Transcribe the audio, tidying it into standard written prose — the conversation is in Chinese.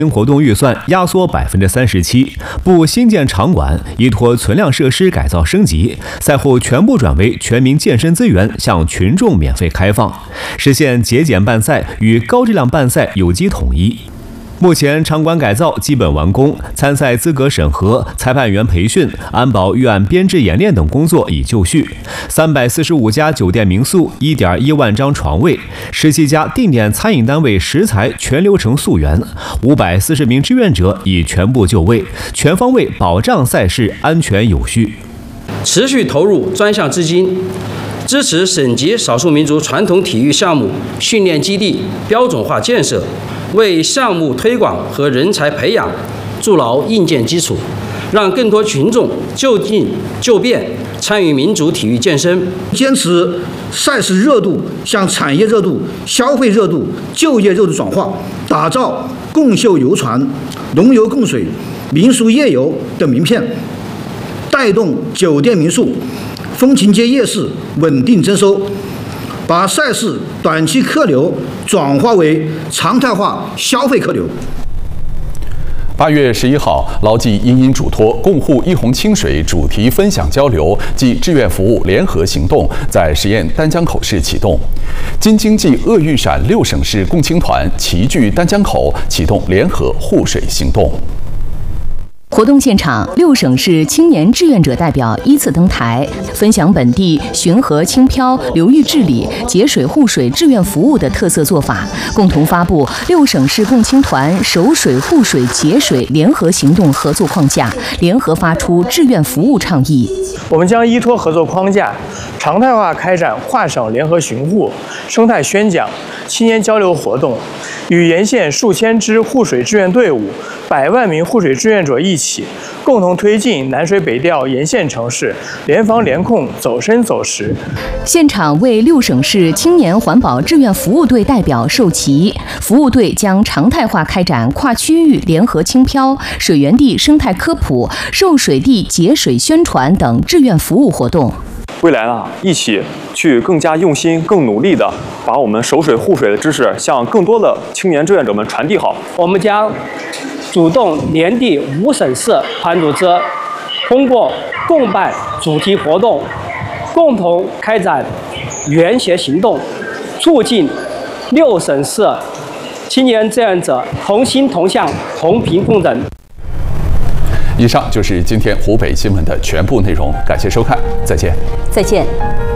活动预算压缩37%，部新建场馆，依托存量设施改造升级，赛后全部转为全民健身资源向群众免费开放，实现节俭办赛与高质量办赛有机统一。目前场馆改造基本完工，参赛资格审核、裁判员培训、安保预案编制演练等工作已就绪。345家酒店民宿1.1万张床位，17家定点餐饮单位食材全流程溯源，540名志愿者已全部就位，全方位保障赛事安全有序。 持续投入专项资金，支持省级少数民族传统体育项目训练基地标准化建设，为项目推广和人才培养筑牢硬件基础，让更多群众就近就便参与民族体育健身。 坚持赛事热度向产业热度、消费热度、就业热度转化，打造共秀游船、龙游共水、民宿夜游等名片，带动酒店民宿、风情街夜市稳定增收，把赛事短期客流转化为常态化消费客流。 8月11号，牢记因因嘱托，共护一泓清水主题分享交流暨志愿服务联合行动在十堰丹江口市启动。京津冀鄂豫陕6省市共青团齐聚丹江口，启动联合护水行动。 活动现场，6省市青年志愿者代表依次登台，分享本地巡河轻漂、流域治理、节水护水志愿服务的特色做法，共同发布6省市共青团守水护水节水联合行动合作框架，联合发出志愿服务倡议。 我们将依托合作框架，常态化开展跨省联合巡护、生态宣讲、青年交流活动，与沿线数千支护水志愿队伍、100万名护水志愿者一起，共同推进南水北调沿线城市联防联控走深走实。 现场为6省市青年环保志愿服务队代表授旗，服务队将常态化开展跨区域联合轻漂、水源地生态科普、受水地节水宣传等志愿服务活动。 未来呢，一起去更加用心、更努力的把我们守水护水的知识向更多的青年志愿者们传递好。 我们将主动联地5省市团组织，通过共办主题活动，共同开展联协行动，促进6省市青年志愿者同心同向、同频共振。 以上就是今天湖北新闻的全部内容，感谢收看，再见。 再见。